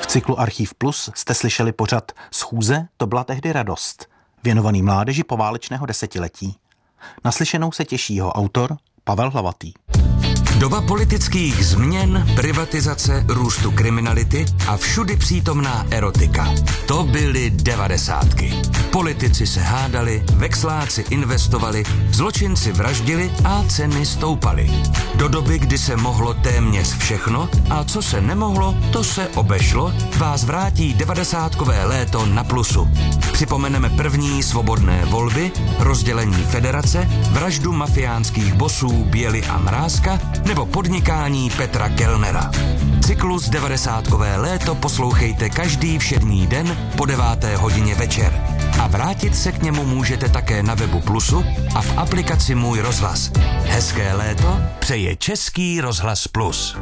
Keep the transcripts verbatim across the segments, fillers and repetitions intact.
V cyklu Archív Plus jste slyšeli pořad Schůze, to byla tehdy radost, věnovaný mládeži poválečného desetiletí. Naslyšenou se těší jeho autor Pavel Hlavatý. Doba politických změn, privatizace, růstu kriminality a všudy přítomná erotika. To byly devadesátky. Politici se hádali, veksláci investovali, zločinci vraždili a ceny stoupaly. Do doby, kdy se mohlo téměř všechno a co se nemohlo, to se obešlo, vás vrátí devadesátkové léto na Plusu. Připomeneme první svobodné volby, rozdělení federace, vraždu mafiánských bosů Běly a Mrázka nebo podnikání Petra Kellnera. Cyklus devadesátkové léto poslouchejte každý všední den po deváté hodině večer. A vrátit se k němu můžete také na webu Plusu a v aplikaci Můj rozhlas. Hezké léto přeje Český rozhlas Plus.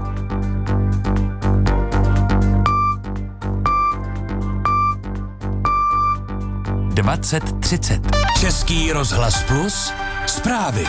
dvacet třicet. Český rozhlas Plus. Zprávy.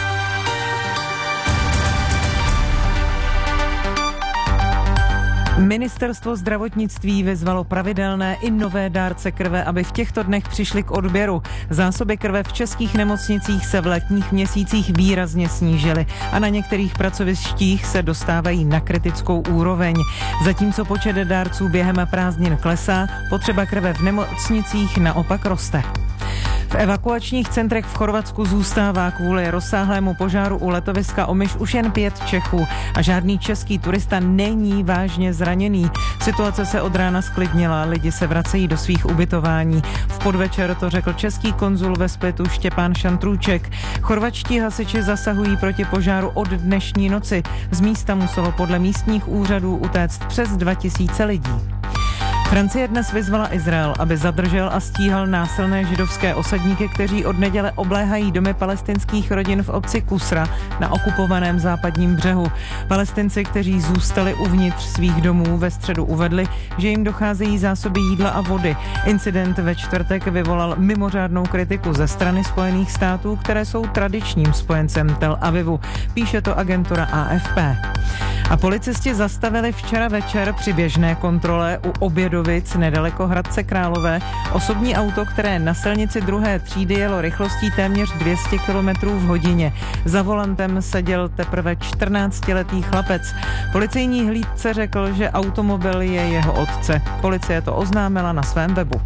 Ministerstvo zdravotnictví vyzvalo pravidelné i nové dárce krve, aby v těchto dnech přišli k odběru. Zásoby krve v českých nemocnicích se v letních měsících výrazně snížily a na některých pracovištích se dostávají na kritickou úroveň. Zatímco počet dárců během prázdnin klesá, potřeba krve v nemocnicích naopak roste. V evakuačních centrech v Chorvatsku zůstává kvůli rozsáhlému požáru u letoviska Omiš už jen pět Čechů a žádný český turista není vážně zraněný. Situace se od rána sklidnila, lidi se vracejí do svých ubytování. V podvečer to řekl český konzul ve Splitu Štěpán Šantrůček. Chorvatští hasiči zasahují proti požáru od dnešní noci. Z místa muselo podle místních úřadů utéct přes dva tisíce lidí. Francie dnes vyzvala Izrael, aby zadržel a stíhal násilné židovské osadníky, kteří od neděle obléhají domy palestinských rodin v obci Kusra na okupovaném západním břehu. Palestinci, kteří zůstali uvnitř svých domů, ve středu uvedli, že jim docházejí zásoby jídla a vody. Incident ve čtvrtek vyvolal mimořádnou kritiku ze strany Spojených států, které jsou tradičním spojencem Tel Avivu. Píše to agentura A F P. A policisti zastavili včera večer při běžné kontrole u Obědovic nedaleko Hradce Králové osobní auto, které na silnici druhé třídy jelo rychlostí téměř dvě stě kilometrů v hodině. Za volantem seděl teprve čtrnáctiletý chlapec. Policejní hlídce řekl, že automobil je jeho otce. Policie to oznámila na svém webu.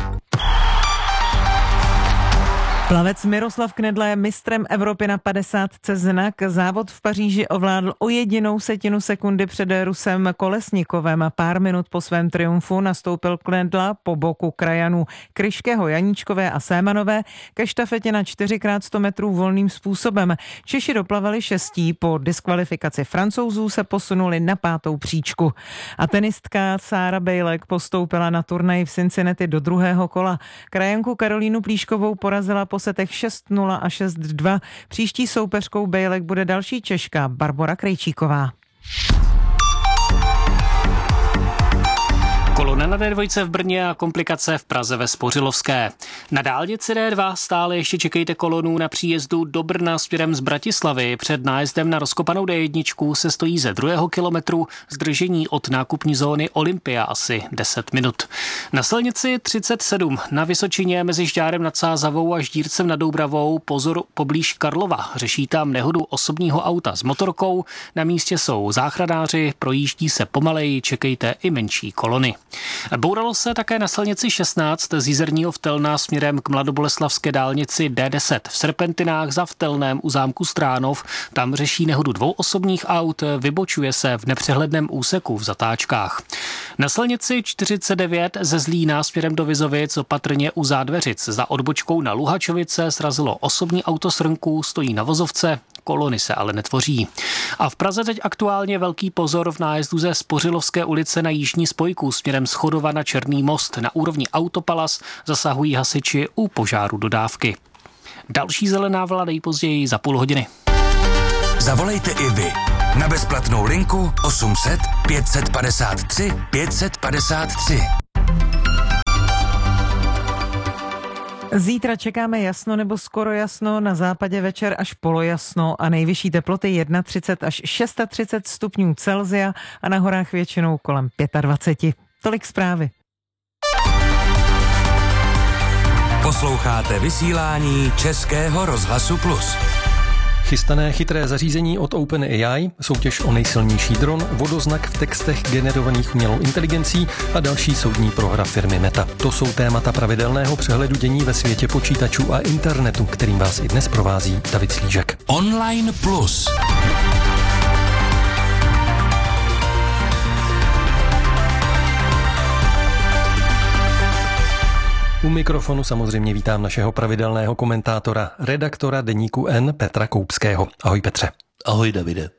Plavec Miroslav Knedla je mistrem Evropy na padesátce znak. Závod v Paříži ovládl o jedinou setinu sekundy před Rusem Kolesnikovem. Pár minut po svém triumfu nastoupil Knedla po boku krajanů Kryškého, Janíčkové a Sémanové ke štafetě na čtyři krát sto metrů volným způsobem. Češi doplavali šestí, po diskvalifikaci Francouzů se posunuli na pátou příčku. A tenistka Sára Bejlek postoupila na turnaj v Cincinnati do druhého kola. Krajanku Karolínu Plíškovou porazila po setech šest nula a šest dva. Příští soupeřkou Bejlek bude další Češka Barbora Krejčíková. Kolona na D dva v Brně a komplikace v Praze ve Spořilovské. Na dálnici D dva stále ještě čekejte kolonu na příjezdu do Brna směrem z Bratislavy. Před nájezdem na rozkopanou D jedna se stojí ze druhého kilometru zdržení od nákupní zóny Olympia asi deset minut. Na silnici třicet sedm na Vysočině mezi Žďárem nad Sázavou a Ždírcem nad Doubravou pozor poblíž Karlova. Řeší tam nehodu osobního auta s motorkou. Na místě jsou záchranáři, projíždí se pomaleji, čekejte i menší kolony. Bouralo se také na silnici šestnáct z Jizerního Vtelna směrem k mladoboleslavské dálnici D deset v Serpentinách za Vtelnem u zámku Stránov. Tam řeší nehodu dvou osobních aut, vybočuje se v nepřehledném úseku v zatáčkách. Na silnici čtyřicet devět ze Zlína směrem do Vizovic opatrně u Zádveřic za odbočkou na Luhačovice srazilo osobní auto srnku, stojí na vozovce. Kolony se ale netvoří. A v Praze teď aktuálně velký pozor v nájezdu ze Spořilovské ulice na jižní spojku směrem z Chodova na Černý most. Na úrovni Autopalas zasahují hasiči u požáru dodávky. Další zelená vlna nejpozději za půl hodiny. Zavolejte i vy na bezplatnou linku osm set pět padesát tři pět padesát tři. Zítra čekáme jasno nebo skoro jasno, na západě večer až polojasno a nejvyšší teploty třicet jedna až třicet šest stupňů Celsia a na horách většinou kolem dvacet pět. Tolik zprávy. Posloucháte vysílání Českého rozhlasu Plus. Chystané chytré zařízení od OpenAI, soutěž o nejsilnější dron, vodoznak v textech generovaných umělou inteligencí a další soudní prohra firmy Meta. To jsou témata pravidelného přehledu dění ve světě počítačů a internetu, kterým vás i dnes provází David Slížek. Online Plus. U mikrofonu samozřejmě vítám našeho pravidelného komentátora, redaktora deníku N Petra Koupského. Ahoj Petře. Ahoj Davide.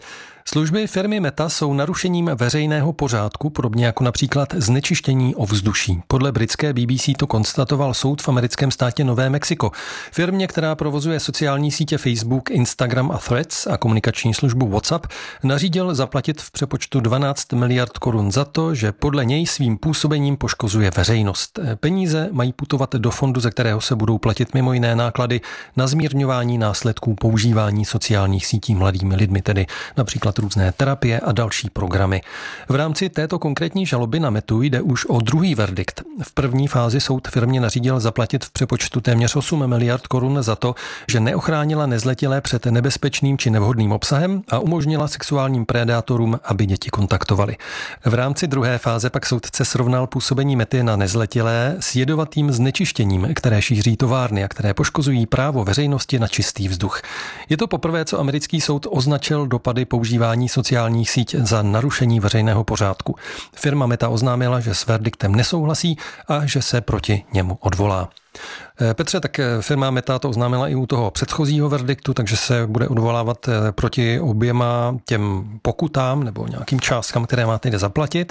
Služby firmy Meta jsou narušením veřejného pořádku, podobně jako například znečištění ovzduší. Podle britské B B C to konstatoval soud v americkém státě Nové Mexiko. Firmě, která provozuje sociální sítě Facebook, Instagram a Threads a komunikační službu WhatsApp, nařídil zaplatit v přepočtu dvanáct miliard korun za to, že podle něj svým působením poškozuje veřejnost. Peníze mají putovat do fondu, ze kterého se budou platit mimo jiné náklady na zmírňování následků používání sociálních sítí mladými lidmi, tedy například různé terapie a další programy. V rámci této konkrétní žaloby na Metu jde už o druhý verdikt. V první fázi soud firmě nařídil zaplatit v přepočtu téměř osm miliard korun za to, že neochránila nezletilé před nebezpečným či nevhodným obsahem a umožnila sexuálním predátorům, aby děti kontaktovali. V rámci druhé fáze pak soudce srovnal působení Mety na nezletilé s jedovatým znečištěním, které šíří továrny a které poškozují právo veřejnosti na čistý vzduch. Je to poprvé, co americký soud označil dopady používání sociálních sítí za narušení veřejného pořádku. Firma Meta oznámila, že s verdiktem nesouhlasí a že se proti němu odvolá. Petře, tak firma Meta to oznámila i u toho předchozího verdiktu, takže se bude odvolávat proti oběma těm pokutám nebo nějakým částkám, které má teď zaplatit.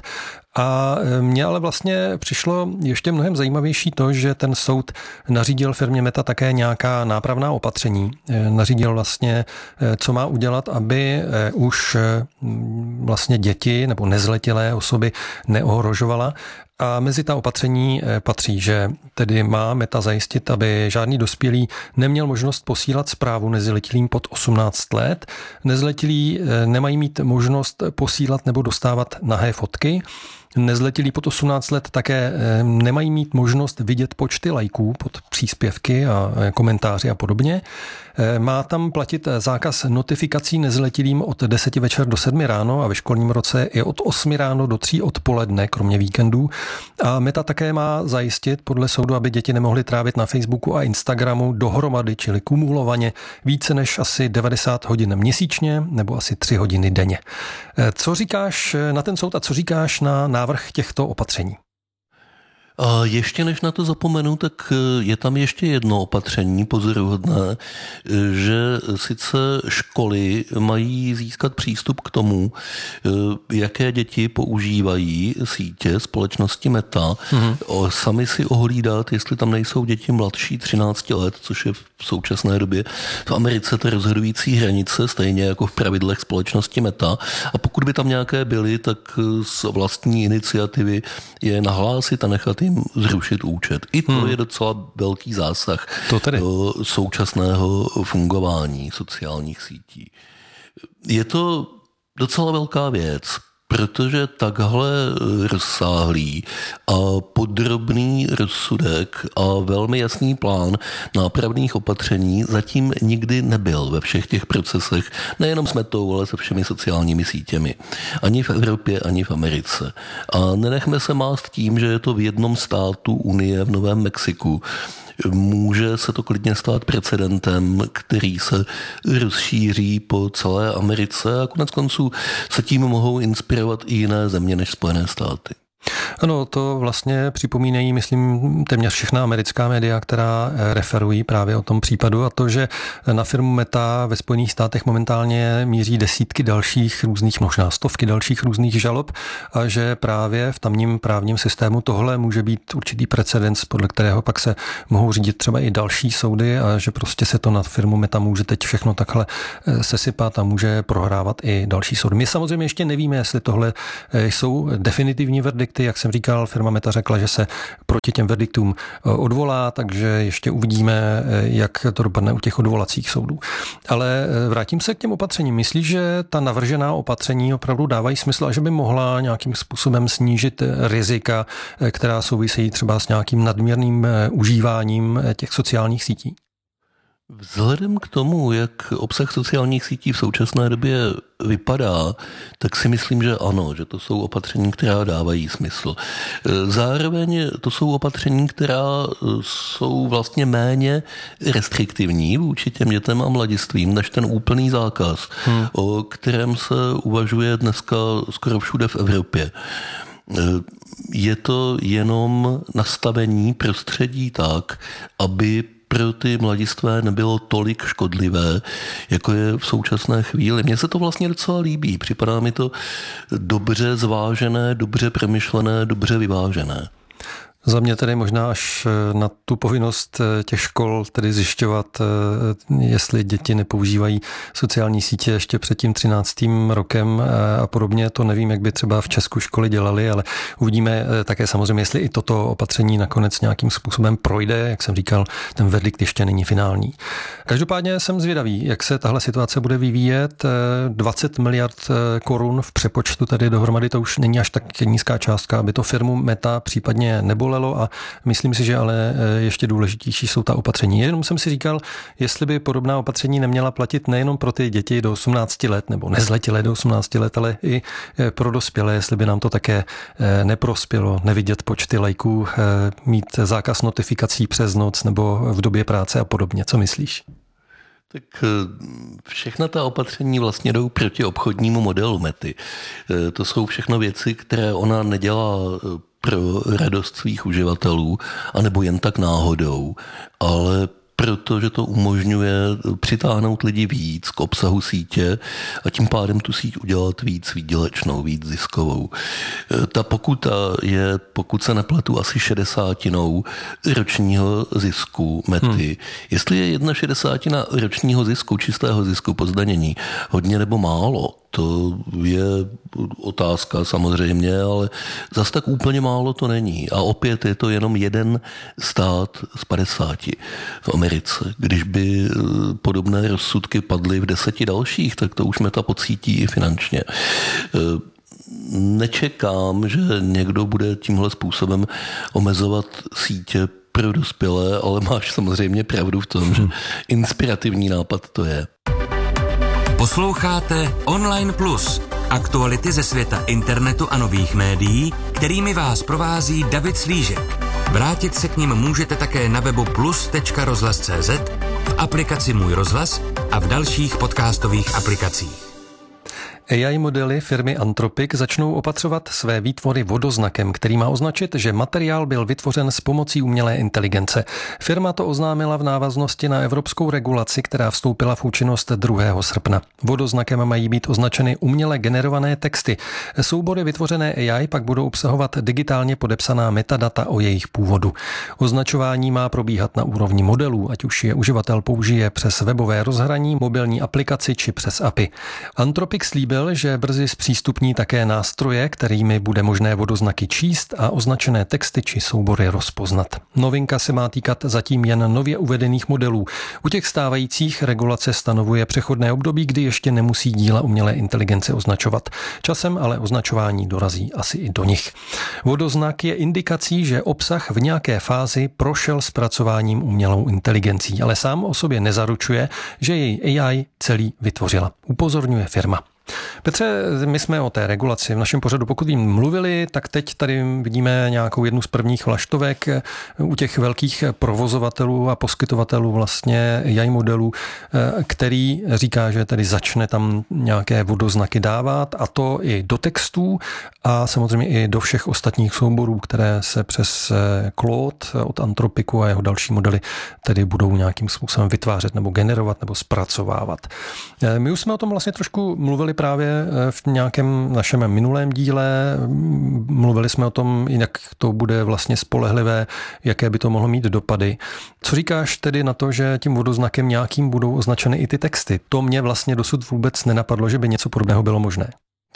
A mně ale vlastně přišlo ještě mnohem zajímavější to, že ten soud nařídil firmě Meta také nějaká nápravná opatření. Nařídil vlastně, co má udělat, aby už vlastně děti nebo nezletilé osoby neohrožovala. A mezi ta opatření patří, že tedy má Meta zajistit, aby žádný dospělý neměl možnost posílat zprávu nezletilým pod osmnáct let. Nezletilí nemají mít možnost posílat nebo dostávat nahé fotky. Nezletilí pod osmnáct let také nemají mít možnost vidět počty lajků pod příspěvky a komentáři a podobně. Má tam platit zákaz notifikací nezletilým od deseti večer do sedmi ráno a ve školním roce je od osmi ráno do tří odpoledne, kromě víkendů. A Meta také má zajistit podle soudu, aby děti nemohly trávit na Facebooku a Instagramu dohromady, čili kumulovaně, více než asi devadesát hodin měsíčně nebo asi tři hodiny denně. Co říkáš na ten soud a co říkáš na návrh těchto opatření? A ještě než na to zapomenu, tak je tam ještě jedno opatření pozoruhodné, že sice školy mají získat přístup k tomu, jaké děti používají sítě společnosti Meta, mm-hmm. sami si ohlídat, jestli tam nejsou děti mladší třinácti let, což je v současné době v Americe ta rozhodující hranice, stejně jako v pravidlech společnosti Meta. A pokud by tam nějaké byly, tak z vlastní iniciativy je nahlásit a nechat jim zrušit účet. I to hmm. je docela velký zásah to tedy. do současného fungování sociálních sítí. Je to docela velká věc, protože takhle rozsáhlý a podrobný rozsudek a velmi jasný plán nápravných opatření zatím nikdy nebyl ve všech těch procesech, nejenom s Metou, ale se všemi sociálními sítěmi. Ani v Evropě, ani v Americe. A nenechme se mást tím, že je to v jednom státu Unie v Novém Mexiku. Může se to klidně stát precedentem, který se rozšíří po celé Americe a konec konců se tím mohou inspirovat i jiné země než Spojené státy. Ano, to vlastně připomínají, myslím, téměř všechna americká média, která referují právě o tom případu a to, že na firmu Meta ve Spojených státech momentálně míří desítky dalších různých, možná stovky dalších různých žalob a že právě v tamním právním systému tohle může být určitý precedens, podle kterého pak se mohou řídit třeba i další soudy a že prostě se to na firmu Meta může teď všechno takhle sesypat a může prohrávat i další soudy. My samozřejmě ještě nevíme, jestli tohle jsou definitivní verdikty, jak se jsem říkal, firma Meta řekla, že se proti těm verdiktům odvolá, takže ještě uvidíme, jak to dopadne u těch odvolacích soudů. Ale vrátím se k těm opatřením. Myslíš, že ta navržená opatření opravdu dávají smysl a že by mohla nějakým způsobem snížit rizika, která souvisejí třeba s nějakým nadměrným užíváním těch sociálních sítí? Vzhledem k tomu, jak obsah sociálních sítí v současné době vypadá, tak si myslím, že ano, že to jsou opatření, která dávají smysl. Zároveň to jsou opatření, která jsou vlastně méně restriktivní vůči těm dětem a mladistvím, než ten úplný zákaz, hmm. o kterém se uvažuje dneska skoro všude v Evropě. Je to jenom nastavení prostředí tak, aby pro ty mladistvé nebylo tolik škodlivé, jako je v současné chvíli. Mně se to vlastně docela líbí. Připadá mi to dobře zvážené, dobře přemýšlené, dobře vyvážené. Za mě tedy možná až na tu povinnost těch škol tedy zjišťovat, jestli děti nepoužívají sociální sítě ještě před tím třináctým rokem a podobně. To nevím, jak by třeba v Česku školy dělali, ale uvidíme také samozřejmě, jestli i toto opatření nakonec nějakým způsobem projde. Jak jsem říkal, ten verdikt ještě není finální. Každopádně jsem zvědavý, jak se tahle situace bude vyvíjet. dvacet miliard korun v přepočtu tedy dohromady, to už není až tak nízká částka, aby to firmu Meta případně nebolelo. A myslím si, že ale ještě důležitější jsou ta opatření. Jenom jsem si říkal, jestli by podobná opatření neměla platit nejenom pro ty děti do osmnácti let nebo nezletilé do osmnácti let, ale i pro dospělé, jestli by nám to také neprospělo nevidět počty lajků, mít zákaz notifikací přes noc nebo v době práce a podobně. Co myslíš? Tak všechna ta opatření vlastně jdou proti obchodnímu modelu Mety. To jsou všechno věci, které ona nedělá pro radost svých uživatelů, anebo jen tak náhodou, ale protože to umožňuje přitáhnout lidi víc k obsahu sítě a tím pádem tu síť udělat víc výdělečnou, víc ziskovou. Ta pokuta je, pokud se nepletu, asi šedesátinou ročního zisku Mety. Hmm. Jestli je jedna šedesátina ročního zisku, čistého zisku po zdanění, hodně nebo málo, to je otázka samozřejmě, ale zas tak úplně málo to není. A opět je to jenom jeden stát z padesáti v Americe. Když by podobné rozsudky padly v deseti dalších, tak to už Meta pocítí i finančně. Nečekám, že někdo bude tímhle způsobem omezovat sítě pro dospělé, ale máš samozřejmě pravdu v tom, že inspirativní nápad to je. Posloucháte Online Plus, aktuality ze světa internetu a nových médií, kterými vás provází David Slížek. Vrátit se k nim můžete také na webu plus tečka rozhlas tečka cé zet, v aplikaci Můj rozhlas a v dalších podcastových aplikacích. A I modely firmy Anthropic začnou opatřovat své výtvory vodoznakem, který má označit, že materiál byl vytvořen s pomocí umělé inteligence. Firma to oznámila v návaznosti na evropskou regulaci, která vstoupila v účinnost druhého srpna. Vodoznakem mají být označeny uměle generované texty. Soubory vytvořené A I pak budou obsahovat digitálně podepsaná metadata o jejich původu. Označování má probíhat na úrovni modelů, ať už je uživatel použije přes webové rozhraní, mobilní aplikaci či přes A P I. Anthropic slíbil, že brzy zpřístupní také nástroje, kterými bude možné vodoznaky číst a označené texty či soubory rozpoznat. Novinka se má týkat zatím jen nově uvedených modelů. U těch stávajících regulace stanovuje přechodné období, kdy ještě nemusí díla umělé inteligence označovat. Časem ale označování dorazí asi i do nich. Vodoznak je indikací, že obsah v nějaké fázi prošel zpracováním umělou inteligencí, ale sám o sobě nezaručuje, že jej A I celý vytvořila. Upozorňuje firma. Petře, my jsme o té regulaci v našem pořadu, pokud jim mluvili, tak teď tady vidíme nějakou jednu z prvních vlaštovek u těch velkých provozovatelů a poskytovatelů vlastně A I modelů, který říká, že tady začne tam nějaké vodoznaky dávat, a to i do textů a samozřejmě i do všech ostatních souborů, které se přes Claude od Anthropicu a jeho další modely tedy budou nějakým způsobem vytvářet nebo generovat nebo zpracovávat. My už jsme o tom vlastně trošku mluvili právě v nějakém našem minulém díle. Mluvili jsme o tom, jak to bude vlastně spolehlivé, jaké by to mohlo mít dopady. Co říkáš tedy na to, že tím vodoznakem nějakým budou označeny i ty texty? To mě vlastně dosud vůbec nenapadlo, že by něco podobného bylo možné.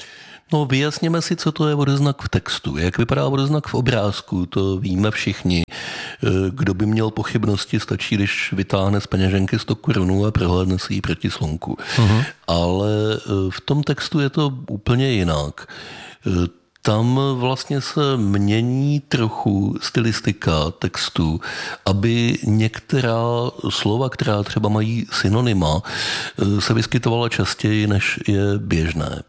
No, vyjasněme si, co to je vodoznak v textu. Jak vypadá vodoznak v obrázku, to víme všichni. Kdo by měl pochybnosti, stačí, když vytáhne z peněženky sto korun a prohlédne si ji proti slunku. Uh-huh. Ale v tom textu je to úplně jinak. Tam vlastně se mění trochu stylistika textu, aby některá slova, která třeba mají synonyma, se vyskytovala častěji, než je běžné.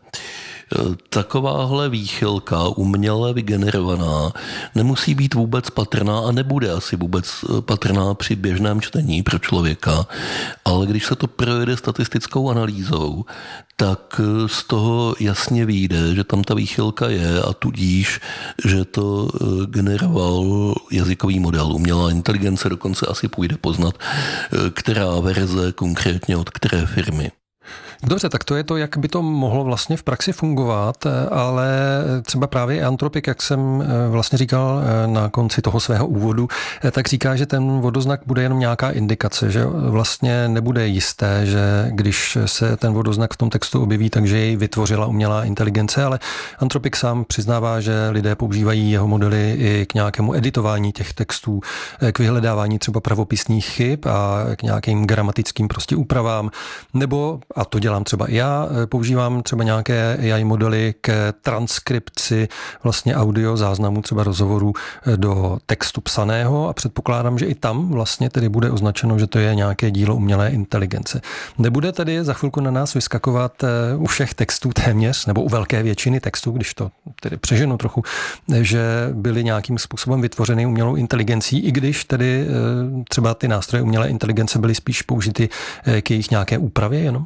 Takováhle výchylka, uměle vygenerovaná, nemusí být vůbec patrná a nebude asi vůbec patrná při běžném čtení pro člověka, ale když se to projede statistickou analýzou, tak z toho jasně vyjde, že tam ta výchylka je a tudíž, že to generoval jazykový model. Umělá inteligence dokonce asi půjde poznat, která verze konkrétně od které firmy. Dobře, tak to je to, jak by to mohlo vlastně v praxi fungovat, ale třeba právě Antropik, jak jsem vlastně říkal na konci toho svého úvodu, tak říká, že ten vodoznak bude jenom nějaká indikace, že vlastně nebude jisté, že když se ten vodoznak v tom textu objeví, takže jej vytvořila umělá inteligence, ale Antropik sám přiznává, že lidé používají jeho modely i k nějakému editování těch textů, k vyhledávání třeba pravopisných chyb a k nějakým gramatickým prostě úpravám, nebo, a to dělám třeba i já, používám třeba nějaké A I modely k transkripci vlastně audio záznamu třeba rozhovoru do textu psaného a předpokládám, že i tam vlastně tedy bude označeno, že to je nějaké dílo umělé inteligence. Nebude tedy za chvilku na nás vyskakovat u všech textů téměř, nebo u velké většiny textů, když to tedy přeženu trochu, že byly nějakým způsobem vytvořeny umělou inteligencí, i když tedy třeba ty nástroje umělé inteligence byly spíš použity k jejich nějaké úpravě jenom?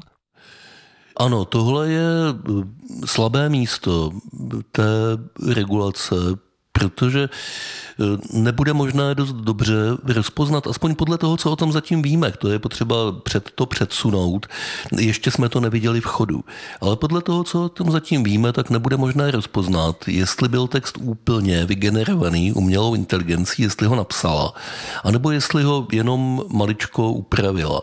Ano, tohle je slabé místo té regulace, protože nebude možné dost dobře rozpoznat, aspoň podle toho, co o tom zatím víme. To je potřeba před to předsunout. Ještě jsme to neviděli v chodu. Ale podle toho, co o tom zatím víme, tak nebude možné rozpoznat, jestli byl text úplně vygenerovaný umělou inteligencí, jestli ho napsala, anebo jestli ho jenom maličko upravila.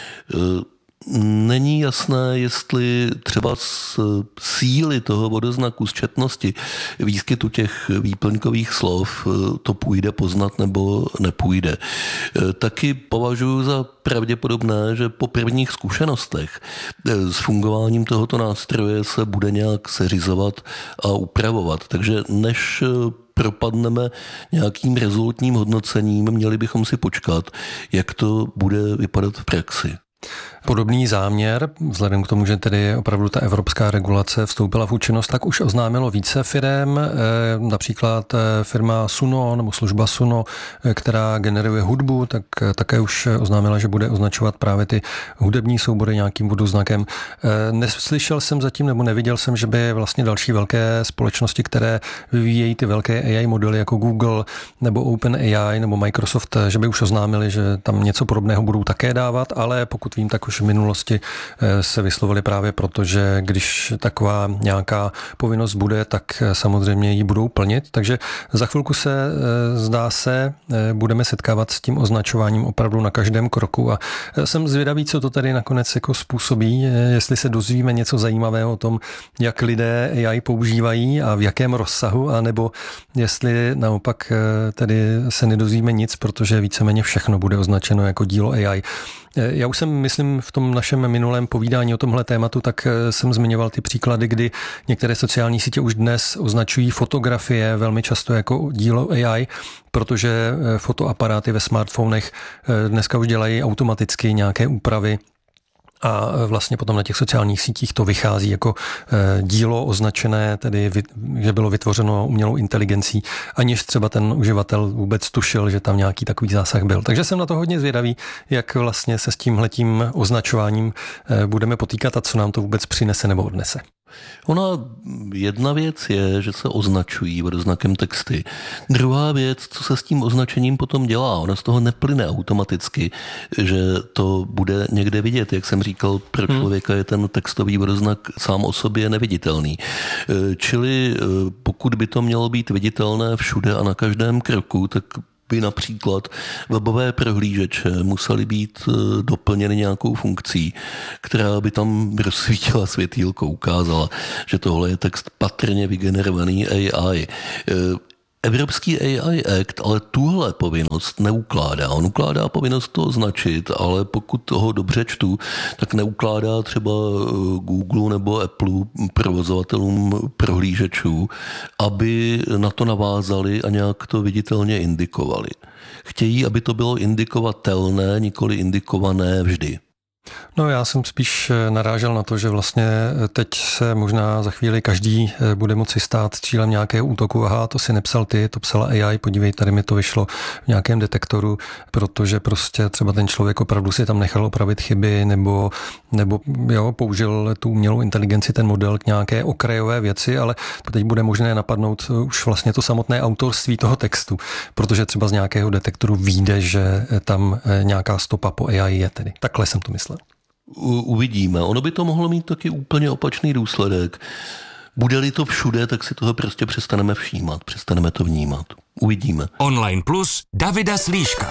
Není jasné, jestli třeba z síly toho vodoznaku, z četnosti výskytu těch výplňkových slov to půjde poznat nebo nepůjde. Taky považuji za pravděpodobné, že po prvních zkušenostech s fungováním tohoto nástroje se bude nějak seřizovat a upravovat. Takže než propadneme nějakým rezultním hodnocením, měli bychom si počkat, jak to bude vypadat v praxi. Podobný záměr, vzhledem k tomu, že tedy opravdu ta evropská regulace vstoupila v účinnost, tak už oznámilo více firem, například firma Suno nebo služba Suno, která generuje hudbu, tak také už oznámila, že bude označovat právě ty hudební soubory nějakým vodoznakem. Neslyšel jsem zatím, nebo neviděl jsem, že by vlastně další velké společnosti, které vyvíjejí ty velké A I modely jako Google nebo OpenAI nebo Microsoft, že by už oznámili, že tam něco podobného budou také dávat, ale pokud vím, tak už v minulosti se vyslovili právě proto, že když taková nějaká povinnost bude, tak samozřejmě ji budou plnit. Takže za chvilku se, zdá se, budeme setkávat s tím označováním opravdu na každém kroku a jsem zvědavý, co to tady nakonec jako způsobí, jestli se dozvíme něco zajímavého o tom, jak lidé A I používají a v jakém rozsahu, anebo jestli naopak tedy se nedozvíme nic, protože víceméně všechno bude označeno jako dílo A I. Já už jsem, myslím, v tom našem minulém povídání o tomhle tématu, tak jsem zmiňoval ty příklady, kdy některé sociální sítě už dnes označují fotografie velmi často jako dílo A I, protože fotoaparáty ve smartfonech dneska už dělají automaticky nějaké úpravy a vlastně potom na těch sociálních sítích to vychází jako dílo označené, tedy že bylo vytvořeno umělou inteligencí, aniž třeba ten uživatel vůbec tušil, že tam nějaký takový zásah byl. Takže jsem na to hodně zvědavý, jak vlastně se s tímhletím označováním budeme potýkat a co nám to vůbec přinese nebo odnese. Ona jedna věc je, že se označují vodoznakem texty. Druhá věc, co se s tím označením potom dělá. Ona z toho neplyne automaticky, že to bude někde vidět. Jak jsem říkal, pro člověka je ten textový vodoznak sám o sobě neviditelný. Čili pokud by to mělo být viditelné všude a na každém kroku, tak by například webové prohlížeče musely být doplněny nějakou funkcí, která by tam rozsvítila světýlko, ukázala, že tohle je text patrně vygenerovaný A I. Evropský A I Act ale tuhle povinnost neukládá. On ukládá povinnost to označit, ale pokud toho dobře čtu, tak neukládá třeba Google nebo Apple provozovatelům prohlížečů, aby na to navázali a nějak to viditelně indikovali. Chtějí, aby to bylo indikovatelné, nikoli indikované vždy. No já jsem spíš narážel na to, že vlastně teď se možná za chvíli každý bude moci stát cílem nějakého útoku. Aha, to si nepsal ty, to psala A I, podívej, tady mi to vyšlo v nějakém detektoru, protože prostě třeba ten člověk opravdu si tam nechal opravit chyby nebo, nebo jo, použil tu umělou inteligenci, ten model k nějaké okrajové věci, ale teď bude možné napadnout už vlastně to samotné autorství toho textu, protože třeba z nějakého detektoru vyjde, že tam nějaká stopa po A I je tedy. Takhle jsem to myslel. Uvidíme. Ono by to mohlo mít taky úplně opačný důsledek. Bude-li to všude, tak si toho prostě přestaneme všímat, přestaneme to vnímat. Uvidíme. Online Plus Davida Slíška.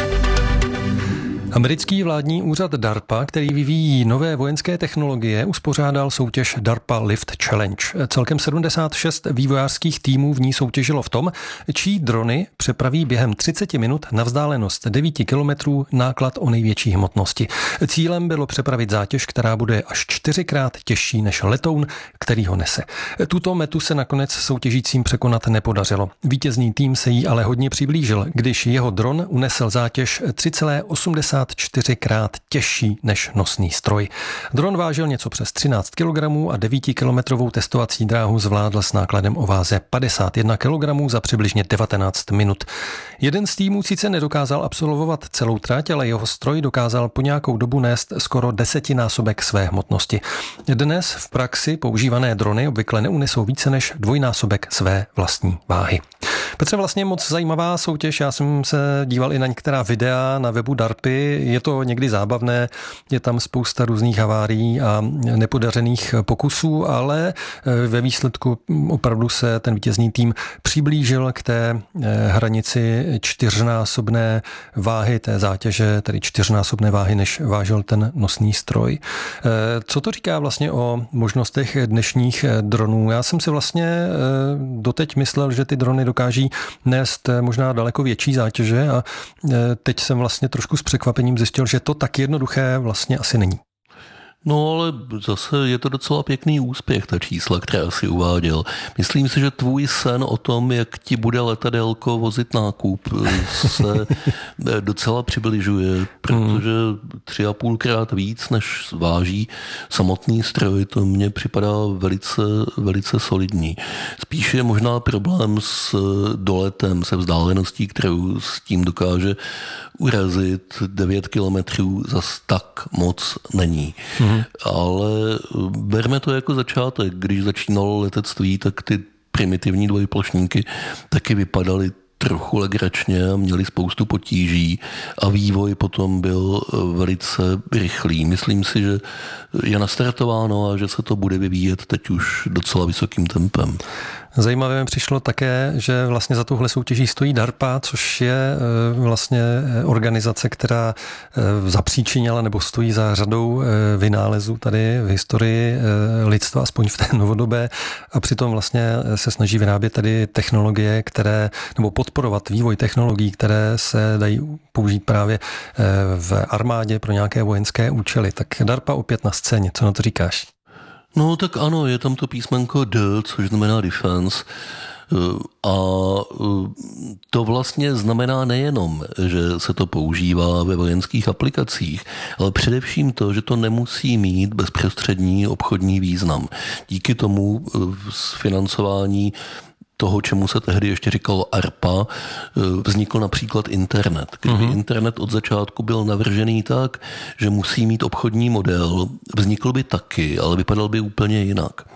Americký vládní úřad DARPA, který vyvíjí nové vojenské technologie, uspořádal soutěž DARPA Lift Challenge. Celkem sedmdesát šest vývojářských týmů v ní soutěžilo v tom, čí drony přepraví během třicet minut na vzdálenost devět kilometrů náklad o největší hmotnosti. Cílem bylo přepravit zátěž, která bude až čtyřikrát těžší než letoun, který ho nese. Tuto metu se nakonec soutěžícím překonat nepodařilo. Vítězný tým se jí ale hodně přiblížil, když jeho dron unesl zátěž tři celé osmdesát čtyřikrát těžší než nosný stroj. Dron vážil něco přes třináct kilogramů a devítikilometrovou testovací dráhu zvládl s nákladem o váze padesát jedna kilogramů za přibližně devatenáct minut. Jeden z týmů sice nedokázal absolvovat celou trať, ale jeho stroj dokázal po nějakou dobu nést skoro desetinásobek své hmotnosti. Dnes v praxi používané drony obvykle neunesou více než dvojnásobek své vlastní váhy. Petře, vlastně moc zajímavá soutěž, já jsem se díval i na některá videa na webu DARPy, je to někdy zábavné, je tam spousta různých havárií a nepodařených pokusů, ale ve výsledku opravdu se ten vítězný tým přiblížil k té hranici čtyřnásobné váhy té zátěže, tedy čtyřnásobné váhy, než vážil ten nosný stroj. Co to říká vlastně o možnostech dnešních dronů? Já jsem si vlastně doteď myslel, že ty drony dokáží nést možná daleko větší zátěže a teď jsem vlastně trošku s překvapením zjistil, že to tak jednoduché vlastně asi není. No ale zase je to docela pěkný úspěch, ta čísla, která si uváděl. Myslím si, že tvůj sen o tom, jak ti bude letadélko vozit nákup, se docela přibližuje, protože tři a půlkrát víc, než váží samotný stroj, to mně připadá velice, velice solidní. Spíš je možná problém s doletem, se vzdáleností, kterou s tím dokáže urazit. devět kilometrů zas tak moc není. Hmm. Ale berme to jako začátek. Když začínalo letectví, tak ty primitivní dvojplošníky taky vypadaly trochu legračně a měli spoustu potíží a vývoj potom byl velice rychlý. Myslím si, že je nastartováno a že se to bude vyvíjet teď už docela vysokým tempem. Zajímavé mi přišlo také, že vlastně za touhle soutěží stojí DARPA, což je vlastně organizace, která zapříčinila nebo stojí za řadou vynálezů tady v historii lidstva, aspoň v té novodobé, a přitom vlastně se snaží vyrábět tady technologie, které, nebo podporovat vývoj technologií, které se dají použít právě v armádě pro nějaké vojenské účely. Tak DARPA opět na scéně, co na to říkáš? No tak ano, je tam to písmenko D, což znamená defense. A to vlastně znamená nejenom, že se to používá ve vojenských aplikacích, ale především to, že to nemusí mít bezprostřední obchodní význam. Díky tomu z financování toho, čemu se tehdy ještě říkalo ARPA, vznikl například internet. Když uh-huh. internet od začátku byl navržený tak, že musí mít obchodní model, vznikl by taky, ale vypadal by úplně jinak.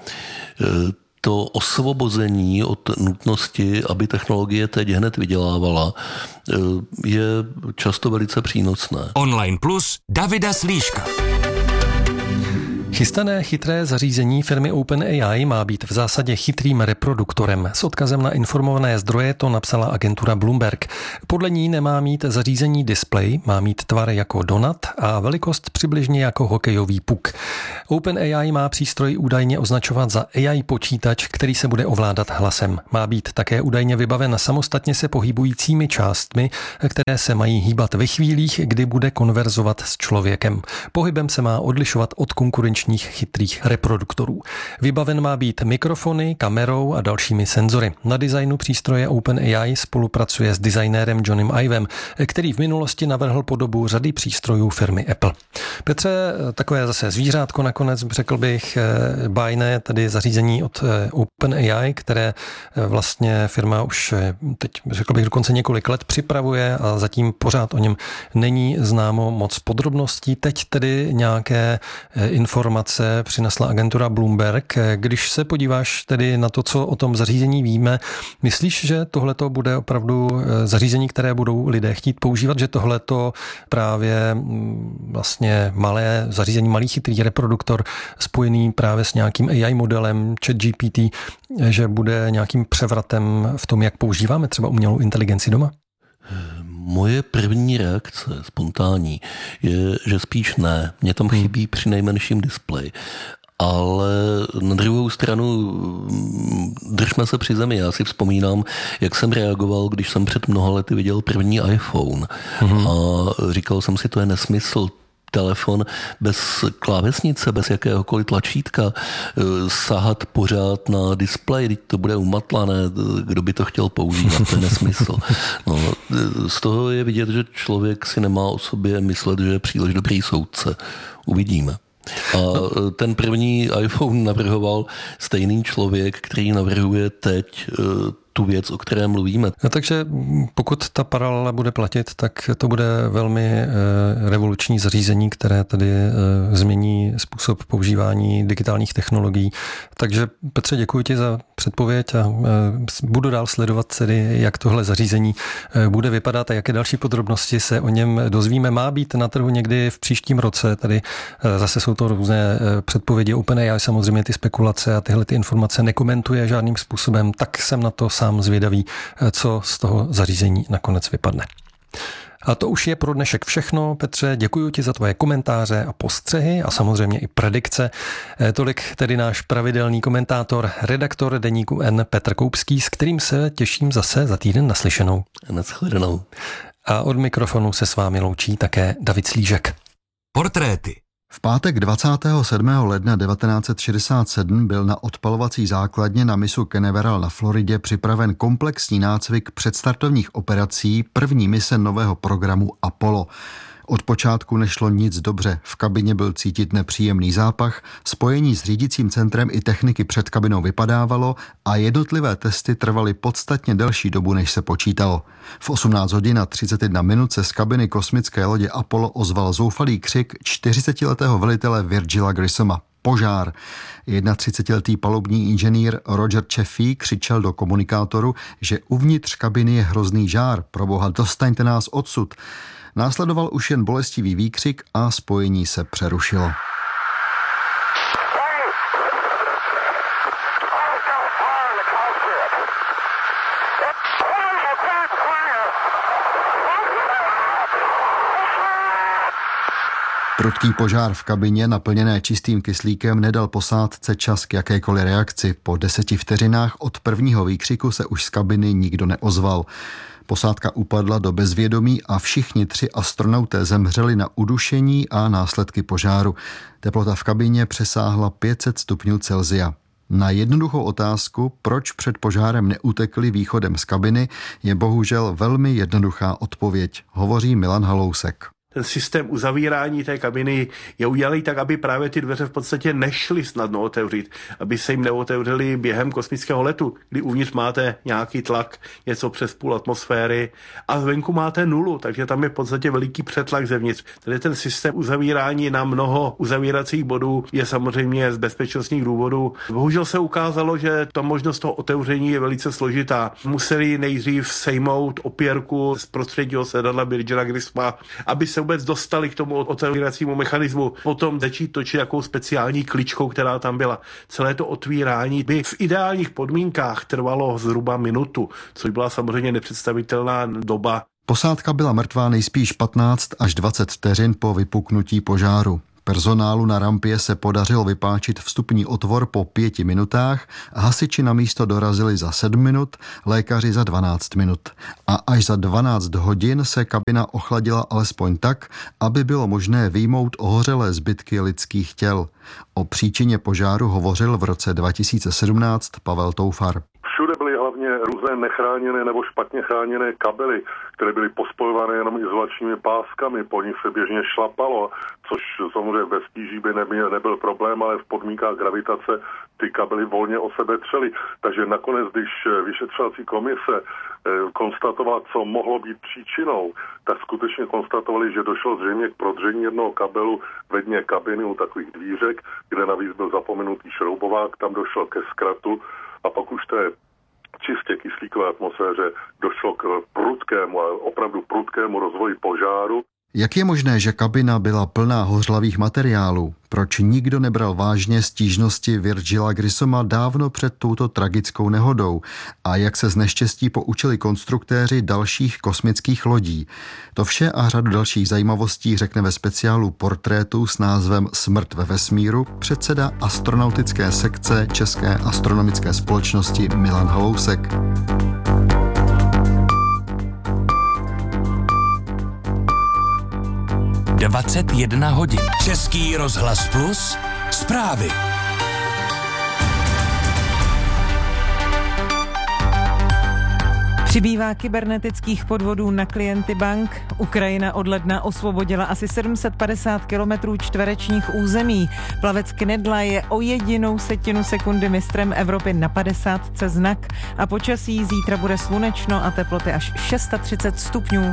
To osvobození od nutnosti, aby technologie teď hned vydělávala, je často velice přínosné. Online Plus Davida Slíška. Chystané chytré zařízení firmy OpenAI má být v zásadě chytrým reproduktorem. S odkazem na informované zdroje to napsala agentura Bloomberg. Podle ní nemá mít zařízení displej, má mít tvar jako donut a velikost přibližně jako hokejový puk. OpenAI má přístroj údajně označovat za A I počítač, který se bude ovládat hlasem. Má být také údajně vybaven samostatně se pohybujícími částmi, které se mají hýbat ve chvílích, kdy bude konverzovat s člověkem. Pohybem se má odlišovat od konkurenčních chytrých reproduktorů. Vybaven má být mikrofony, kamerou a dalšími senzory. Na designu přístroje OpenAI spolupracuje s designérem Johnem Ivem, který v minulosti navrhl podobu řady přístrojů firmy Apple. Petře, takové zase zvířátko nakonec, řekl bych, bájné tady zařízení od OpenAI, které vlastně firma už teď, řekl bych, dokonce několik let připravuje a zatím pořád o něm není známo moc podrobností. Teď tedy nějaké informace přinesla agentura Bloomberg. Když se podíváš tedy na to, co o tom zařízení víme, myslíš, že tohleto bude opravdu zařízení, které budou lidé chtít používat, že tohleto právě vlastně malé zařízení, malý chytrý reproduktor spojený právě s nějakým A I modelem ChatGPT, že bude nějakým převratem v tom, jak používáme třeba umělou inteligenci doma? Moje první reakce, spontánní, je, že spíš ne. Mně tam chybí při nejmenším displej. Ale na druhou stranu držme se při zemi. Já si vzpomínám, jak jsem reagoval, když jsem před mnoha lety viděl první iPhone. Mm-hmm. A říkal jsem si, to je nesmysl. Telefon bez klávesnice, bez jakéhokoliv tlačítka, sahat pořád na displej, teď to bude umatlané, kdo by to chtěl používat, to je nesmysl. No, z toho je vidět, že člověk si nemá o sobě myslet, že je příliš dobrý soudce. Uvidíme. A ten první iPhone navrhoval stejný člověk, který navrhuje teď tu věc, o které mluvíme. No, takže pokud ta paralela bude platit, tak to bude velmi e, revoluční zařízení, které tedy e, změní způsob používání digitálních technologií. Takže Petře, děkuji ti za předpověď a e, budu dál sledovat tedy, jak tohle zařízení e, bude vypadat a jaké další podrobnosti se o něm dozvíme. Má být na trhu někdy v příštím roce, tady e, zase jsou to různé e, předpovědi OpenAI, samozřejmě ty spekulace a tyhle ty informace nekomentuje žádným způsobem, tak jsem na to sám zvědavý, co z toho zařízení nakonec vypadne. A to už je pro dnešek všechno. Petře, děkuji ti za tvoje komentáře a postřehy a samozřejmě i predikce. Tolik tedy náš pravidelný komentátor, redaktor Deníku N Petr Koupský, s kterým se těším zase za týden naslyšenou. Nashledanou. A od mikrofonu se s vámi loučí také David Slížek. Portréty. V pátek dvacátého sedmého ledna devatenáct set šedesát sedm byl na odpalovací základně na mysu Canaveral na Floridě připraven komplexní nácvik předstartovních operací první mise nového programu Apollo. Od počátku nešlo nic dobře, v kabině byl cítit nepříjemný zápach, spojení s řídícím centrem i techniky před kabinou vypadávalo a jednotlivé testy trvaly podstatně delší dobu, než se počítalo. V osmnáct hodin a třicet jedna minut se z kabiny kosmické lodě Apollo ozval zoufalý křik čtyřicetiletého velitele Virgila Grissoma. Požár. třicetijednoletý palubní inženýr Roger Chaffee křičel do komunikátoru, že uvnitř kabiny je hrozný žár. Proboha, dostaňte nás odsud. Následoval už jen bolestivý výkřik a spojení se přerušilo. Prudký požár v kabině, naplněné čistým kyslíkem, nedal posádce čas k jakékoliv reakci. Po deseti vteřinách od prvního výkřiku se už z kabiny nikdo neozval. Posádka upadla do bezvědomí a všichni tři astronauté zemřeli na udušení a následky požáru. Teplota v kabině přesáhla pět set stupňů Celsia. Na jednoduchou otázku, proč před požárem neutekli východem z kabiny, je bohužel velmi jednoduchá odpověď, hovoří Milan Halousek. Ten systém uzavírání té kabiny je udělaný tak, aby právě ty dveře v podstatě nešly snadno otevřít, aby se jim neotevřely během kosmického letu, kdy uvnitř máte nějaký tlak, něco přes půl atmosféry a zvenku máte nulu, takže tam je v podstatě veliký přetlak zevnitř. Tedy ten systém uzavírání na mnoho uzavíracích bodů je samozřejmě z bezpečnostních důvodů. Bohužel se ukázalo, že ta možnost toho otevření je velice složitá. Museli nejdřív sejmout opěrku z prostředního sedadla Virgila Grissoma, aby se se vůbec dostali k tomu otevíracímu mechanismu, potom začít točit jakou speciální kličkou, která tam byla. Celé to otvírání by v ideálních podmínkách trvalo zhruba minutu, což byla samozřejmě nepředstavitelná doba. Posádka byla mrtvá nejspíš patnáct až dvacet vteřin po vypuknutí požáru. Personálu na rampě se podařilo vypáčit vstupní otvor po pěti minutách, hasiči na místo dorazili za sedm minut, lékaři za dvanáct minut. A až za dvanáct hodin se kabina ochladila alespoň tak, aby bylo možné vyjmout ohořelé zbytky lidských těl. O příčině požáru hovořil v roce dva tisíce sedmnáct Pavel Toufar. Všude byly hlavně různé nechráněné nebo špatně chráněné kabely, které byly pospojované jenom izolačními páskami, po nich se běžně šlapalo, což samozřejmě ve stíží by nebyl, nebyl problém, ale v podmínkách gravitace ty kabely volně o sebe třely. Takže nakonec, když vyšetřovací komise konstatovala, co mohlo být příčinou, tak skutečně konstatovali, že došlo zřejmě k prodření jednoho kabelu ve dně kabiny u takových dvířek, kde navíc byl zapomenutý šroubovák, tam došlo ke zkratu a pak už té čistě kyslíkové atmosféře došlo k prudkému, ale opravdu prudkému rozvoji požáru. Jak je možné, že kabina byla plná hořlavých materiálů? Proč nikdo nebral vážně stížnosti Virgila Grissoma dávno před touto tragickou nehodou? A jak se z neštěstí poučili konstruktéři dalších kosmických lodí? To vše a řadu dalších zajímavostí řekne ve speciálu Portrétu s názvem Smrt ve vesmíru předseda astronautické sekce České astronomické společnosti Milan Halousek. dvacet jedna hodin. Český rozhlas Plus. Zprávy. Přibývá kybernetických podvodů na klienty bank. Ukrajina od ledna osvobodila asi sedm set padesát kilometrů čtverečních území. Plavec Knedla je o jedinou setinu sekundy mistrem Evropy na padesátce znak. A počasí zítra bude slunečno a teploty až třicet šest stupňů.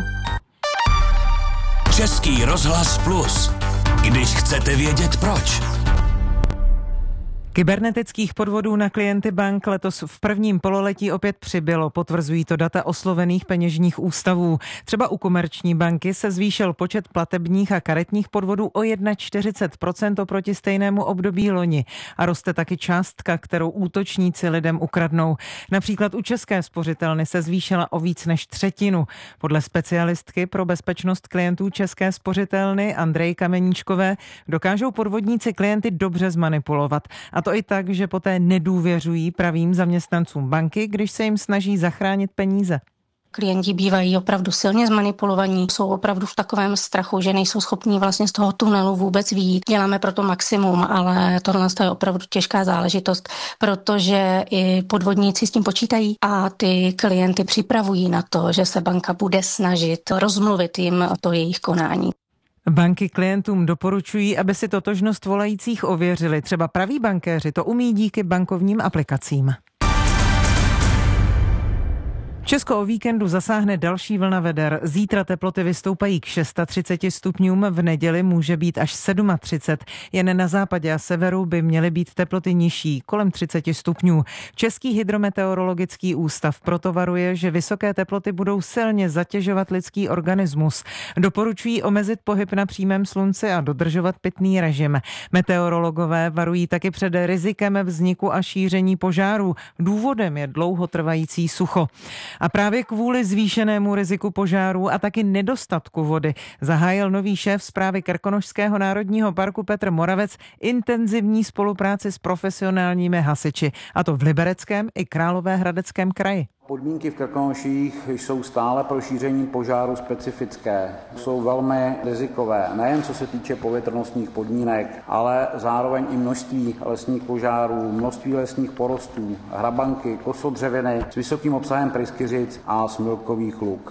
Český rozhlas Plus. Když chcete vědět proč. Kybernetických podvodů na klienty bank letos v prvním pololetí opět přibylo, potvrzují to data oslovených peněžních ústavů. Třeba u Komerční banky se zvýšil počet platebních a karetních podvodů o čtyřicet jedna procent oproti stejnému období loni. A roste taky částka, kterou útočníci lidem ukradnou. Například u České spořitelny se zvýšila o víc než třetinu. Podle specialistky pro bezpečnost klientů České spořitelny Andreji Kameníčkové dokážou podvodníci klienty dobře zmanipulovat. A to i tak, že poté nedůvěřují pravým zaměstnancům banky, když se jim snaží zachránit peníze. Klienti bývají opravdu silně zmanipulovaní, jsou opravdu v takovém strachu, že nejsou schopní vlastně z toho tunelu vůbec vyjít. Děláme proto maximum, ale tohle je opravdu těžká záležitost, protože i podvodníci s tím počítají a ty klienty připravují na to, že se banka bude snažit rozmluvit jim to jejich konání. Banky klientům doporučují, aby si totožnost volajících ověřili. Třeba praví bankéři to umí díky bankovním aplikacím. Česko o víkendu zasáhne další vlna veder. Zítra teploty vystoupají k třiceti šesti stupňům, v neděli může být až třicet sedm. Jen na západě a severu by měly být teploty nižší, kolem třicet stupňů. Český hydrometeorologický ústav proto varuje, že vysoké teploty budou silně zatěžovat lidský organismus. Doporučují omezit pohyb na přímém slunci a dodržovat pitný režim. Meteorologové varují taky před rizikem vzniku a šíření požárů. Důvodem je dlouhotrvající sucho. A právě kvůli zvýšenému riziku požárů a taky nedostatku vody zahájil nový šéf správy Krkonošského národního parku Petr Moravec intenzivní spolupráci s profesionálními hasiči, a to v Libereckém i Královéhradeckém kraji. Podmínky v Krkonoších jsou stále pro šíření požáru specifické. Jsou velmi rizikové, nejen co se týče povětrnostních podmínek, ale zároveň i množství lesních požárů, množství lesních porostů, hrabanky, kosodřeviny s vysokým obsahem pryskyřic a smilkových luk.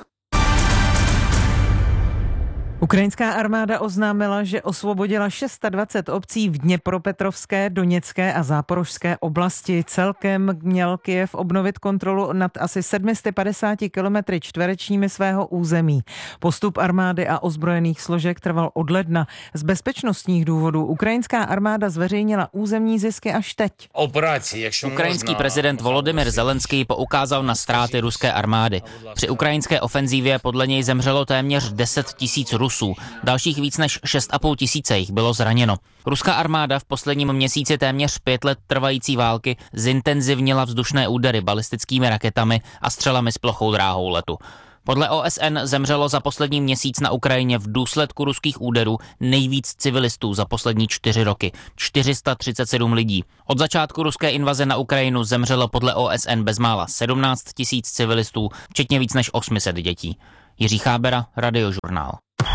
Ukrajinská armáda oznámila, že osvobodila dvacet šest obcí v Dněpropetrovské, Doněcké a Záporožské oblasti. Celkem měl Kyjev obnovit kontrolu nad asi sedm set padesáti kilometry čtverečními svého území. Postup armády a ozbrojených složek trval od ledna. Z bezpečnostních důvodů ukrajinská armáda zveřejnila územní zisky až teď. Ukrajinský prezident Volodymyr Zelenský poukázal na ztráty ruské armády. Při ukrajinské ofenzívě podle něj zemřelo téměř deset tisíc Rusů Rusů. Dalších víc než šest a půl tisíce jich bylo zraněno. Ruská armáda v posledním měsíci téměř pět let trvající války zintenzivnila vzdušné údery balistickými raketami a střelami s plochou dráhou letu. Podle O S N zemřelo za poslední měsíc na Ukrajině v důsledku ruských úderů nejvíc civilistů za poslední čtyři roky. čtyři sta třicet sedm lidí. Od začátku ruské invaze na Ukrajinu zemřelo podle O S N bezmála sedmnáct tisíc civilistů, včetně víc než osm set dětí. Jiří Chábera, Radiožurnál.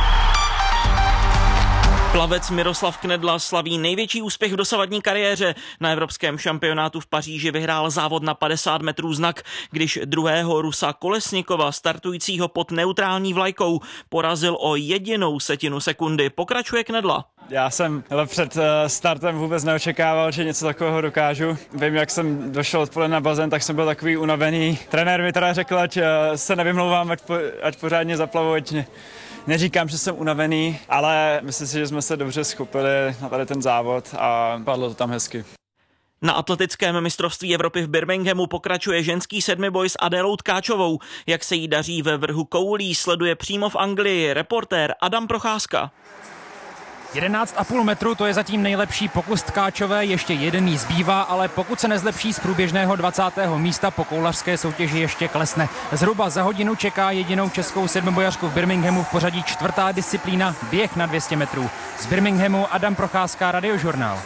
Plavec Miroslav Knedla slaví největší úspěch v dosavadní kariéře. Na evropském šampionátu v Paříži vyhrál závod na padesát metrů znak, když druhého Rusa Kolesnikova, startujícího pod neutrální vlajkou, porazil o jedinou setinu sekundy. Pokračuje Knedla. Já jsem hele, před startem vůbec neočekával, že něco takového dokážu. Vím, jak jsem došel odpoledne na bazén, tak jsem byl takový unavený. Trenér mi teda řekl, ať se nevymlouvám, ať, po, ať pořádně zaplavu, ať ne, neříkám, že jsem unavený, ale myslím si, že jsme se dobře schopili na tady ten závod a padlo to tam hezky. Na atletickém mistrovství Evropy v Birminghamu pokračuje ženský sedmiboj s Adélou Tkáčovou. Jak se jí daří ve vrhu koulí, sleduje přímo v Anglii reportér Adam Procházka. jedenáct a půl metru, to je zatím nejlepší pokus Tkáčové, ještě jeden jí zbývá, ale pokud se nezlepší z průběžného dvacátého místa, po koulařské soutěži ještě klesne. Zhruba za hodinu čeká jedinou českou sedmibojařku v Birminghamu v pořadí čtvrtá disciplína, běh na dvě stě metrů. Z Birminghamu Adam Procházka, Radiožurnál.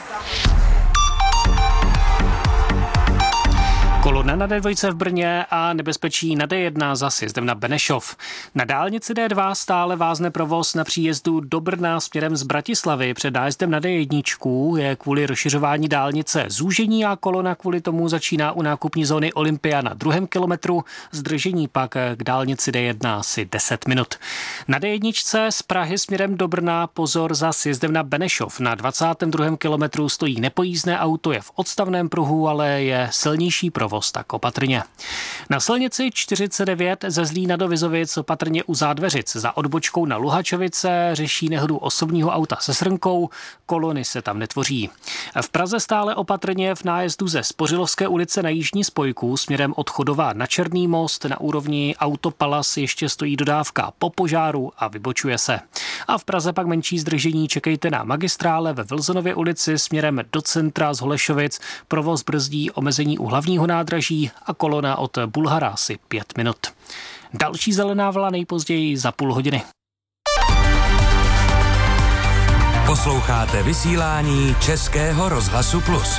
Kolona na D dva v Brně a nebezpečí na D jedna za sjezdem na Benešov. Na dálnici D dva stále vázne provoz na příjezdu do Brna směrem z Bratislavy. Před nájezdem na D jedna je kvůli rozšiřování dálnice zúžení a kolona kvůli tomu začíná u nákupní zóny Olympia na druhém kilometru. Zdržení pak k dálnici D jedna asi deset minut. Na D jedna z Prahy směrem do Brna pozor za sjezdem na Benešov. Na dvacátém druhém kilometru stojí nepojízdné auto, je v odstavném pruhu, ale je silnější provoz. Tak opatrně. Na silnici čtyřicet devět ze Zlína do Vizovic opatrně u Zádveřic za odbočkou na Luhačovice řeší nehodu osobního auta se srnkou, kolony se tam netvoří. V Praze stále opatrně v nájezdu ze Spořilovské ulice na jižní spojku směrem od Chodova na Černý most na úrovni Autopalas ještě stojí dodávka po požáru a vybočuje se. A v Praze pak menší zdržení čekejte na magistrále ve Vilzonově ulici směrem do centra z Holešovic. Provoz brzdí omezení u hlavního nádraží a kolona od Bulhara asi pět minut. Další zelená vlna nejpozději za půl hodiny. Posloucháte vysílání Českého rozhlasu Plus.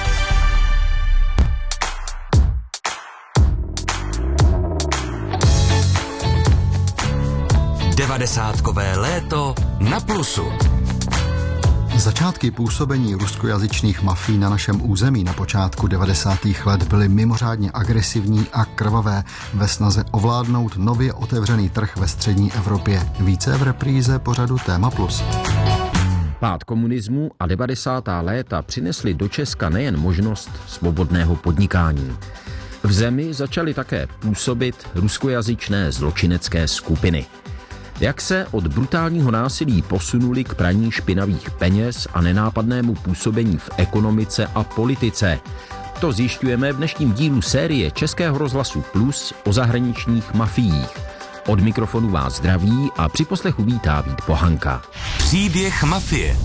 Devadesátkové léto na Plusu. Začátky působení ruskojazyčných mafií na našem území na počátku devadesátých let byly mimořádně agresivní a krvavé ve snaze ovládnout nově otevřený trh ve střední Evropě. Více v repríze pořadu Téma Plus. Pád komunismu a devadesátá léta přinesly do Česka nejen možnost svobodného podnikání. V zemi začaly také působit ruskojazyčné zločinecké skupiny. Jak se od brutálního násilí posunuli k praní špinavých peněz a nenápadnému působení v ekonomice a politice? To zjišťujeme v dnešním dílu série Českého rozhlasu Plus o zahraničních mafiích. Od mikrofonu vás zdraví a při poslechu vítá Vít Pohanka. Příběh mafie.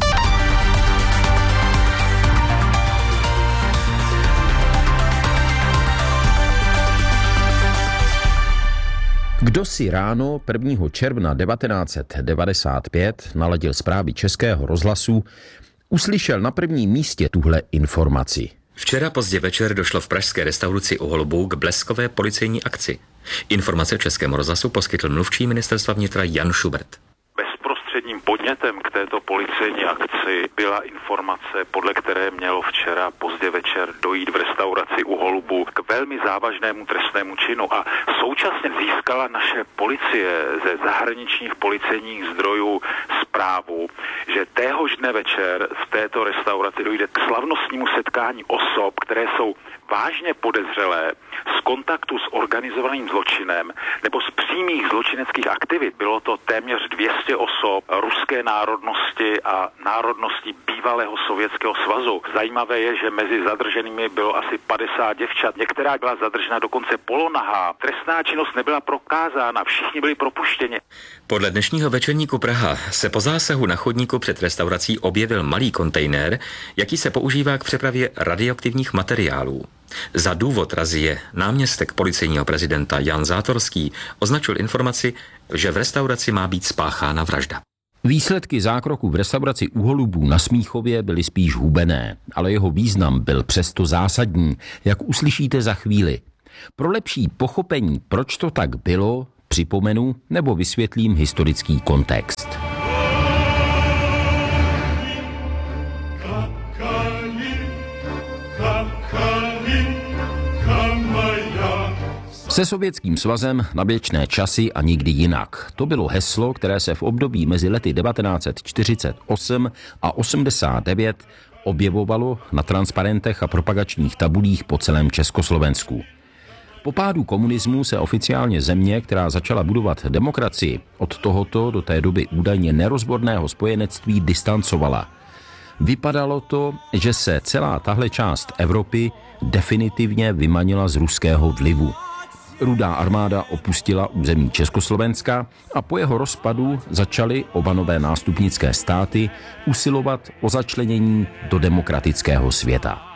Kdo si ráno prvního června devatenáct set devadesát pět naladil zprávy Českého rozhlasu, uslyšel na prvním místě tuhle informaci. Včera pozdě večer došlo v pražské restauraci u Holubů k bleskové policejní akci. Informace v Českém rozhlasu poskytl mluvčí ministerstva vnitra Jan Schubert. Bezprostředním podnětem k této policejní akci byla informace, podle které mělo včera pozdě večer dojít v restauraci u Holubů k velmi závažnému trestnému činu a současně získala naše policie ze zahraničních policejních zdrojů zprávu, že téhož dne večer v této restauraci dojde k slavnostnímu setkání osob, které jsou vážně podezřelé z kontaktu s organizovaným zločinem nebo z přímých zločineckých aktivit. Bylo to téměř dvě stě osob ruské národnosti a národnosti bývalého Sovětského svazu. Zajímavé je, že mezi zadrženými bylo asi padesát děvčat. Některá byla zadržena dokonce polonahá. Trestná činnost nebyla prokázána, všichni byli propuštěni. Podle dnešního večerníku Praha se po zásahu na chodníku před restaurací objevil malý kontejner, jaký se používá k přepravě radioaktivních materiálů. Za důvod razie náměstek policejního prezidenta Jan Zátorský označil informaci, že v restauraci má být spáchána vražda. Výsledky zákroku v restauraci U Holubů na Smíchově byly spíš hubené, ale jeho význam byl přesto zásadní, jak uslyšíte za chvíli. Pro lepší pochopení, proč to tak bylo, připomenu nebo vysvětlím historický kontext. Se Sovětským svazem na věčné časy a nikdy jinak. To bylo heslo, které se v období mezi lety devatenáct set čtyřicet osm a osmdesát devět objevovalo na transparentech a propagačních tabulích po celém Československu. Po pádu komunismu se oficiálně země, která začala budovat demokracii, od tohoto do té doby údajně nerozborného spojenectví distancovala. Vypadalo to, že se celá tahle část Evropy definitivně vymanila z ruského vlivu. Rudá armáda opustila území Československa a po jeho rozpadu začaly oba nové nástupnické státy usilovat o začlenění do demokratického světa.